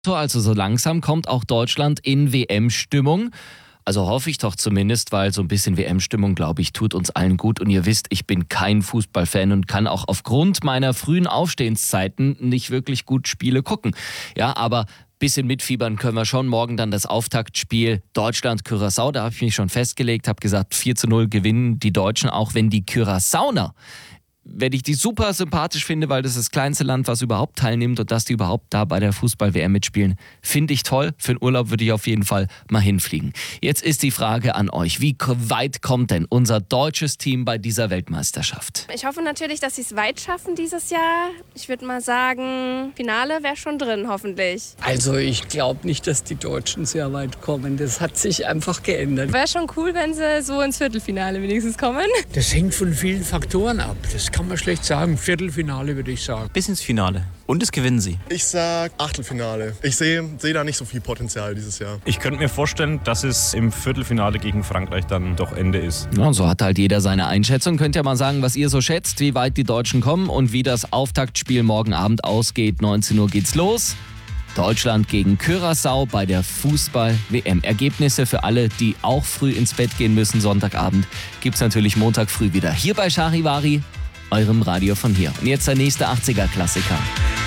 Also so langsam kommt auch Deutschland in WM-Stimmung. Also hoffe ich doch zumindest, weil so ein bisschen WM-Stimmung, glaube ich, tut uns allen gut. Und ihr wisst, ich bin kein Fußballfan und kann auch aufgrund meiner frühen Aufstehenszeiten nicht wirklich gut Spiele gucken. Ja, aber bisschen mitfiebern können wir schon. Morgen dann das Auftaktspiel Deutschland-Curaçao. Da habe ich mich schon festgelegt, habe gesagt, 4:0 gewinnen die Deutschen, auch wenn die Curaçaoer, wenn ich die super sympathisch finde, weil das kleinste Land, was überhaupt teilnimmt und dass die überhaupt da bei der Fußball-WM mitspielen, finde ich toll. Für den Urlaub würde ich auf jeden Fall mal hinfliegen. Jetzt ist die Frage an euch, wie weit kommt denn unser deutsches Team bei dieser Weltmeisterschaft? Ich hoffe natürlich, dass sie es weit schaffen dieses Jahr. Ich würde mal sagen, Finale wäre schon drin, hoffentlich. Also ich glaube nicht, dass die Deutschen sehr weit kommen. Das hat sich einfach geändert. Wäre schon cool, wenn sie so ins Viertelfinale wenigstens kommen. Das hängt von vielen Faktoren ab. Das kann man schlecht sagen. Viertelfinale würde ich sagen. Bis ins Finale. Und das gewinnen sie. Ich sag Achtelfinale. Ich sehe da nicht so viel Potenzial dieses Jahr. Ich könnte mir vorstellen, dass es im Viertelfinale gegen Frankreich dann doch Ende ist. Ja, so hat halt jeder seine Einschätzung. Könnt ihr mal sagen, was ihr so schätzt, wie weit die Deutschen kommen und wie das Auftaktspiel morgen Abend ausgeht. 19 Uhr geht's los. Deutschland gegen Curaçao bei der Fußball-WM. Ergebnisse für alle, die auch früh ins Bett gehen müssen, Sonntagabend, gibt's natürlich Montag früh wieder. Hier bei Charivari, eurem Radio von hier. Und jetzt der nächste 80er-Klassiker.